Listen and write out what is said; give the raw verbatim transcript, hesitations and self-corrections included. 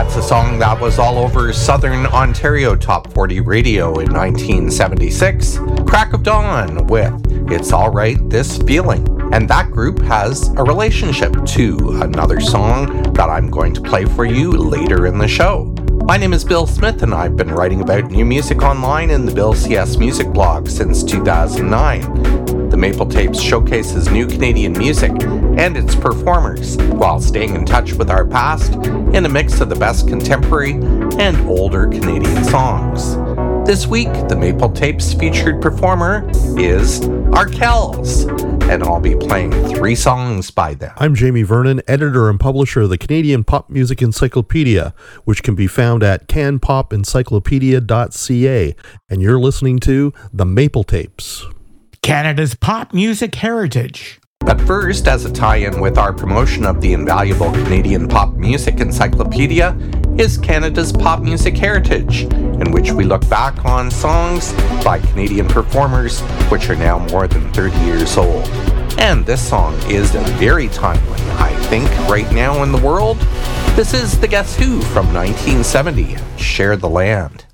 That's a song that was all over Southern Ontario Top forty radio in nineteen seventy-six. Crack of Dawn with It's Alright This Feeling. And that group has a relationship to another song that I'm going to play for you later in the show. My name is Bill Smith, and I've been writing about new music online in the Bill C S Music blog since two thousand nine. The Maple Tapes showcases new Canadian music and its performers, while staying in touch with our past in a mix of the best contemporary and older Canadian songs. This week, the Maple Tapes featured performer is Arkells, and I'll be playing three songs by them. I'm Jamie Vernon, editor and publisher of the Canadian Pop Music Encyclopedia, which can be found at can pop encyclopedia dot c a, and you're listening to The Maple Tapes, Canada's pop music heritage. But first, as a tie-in with our promotion of the invaluable Canadian Pop Music Encyclopedia, is Canada's Pop Music Heritage, in which we look back on songs by Canadian performers which are now more than thirty years old. And this song is very timely, I think, right now in the world. This is the Guess Who from nineteen seventy, Share the Land.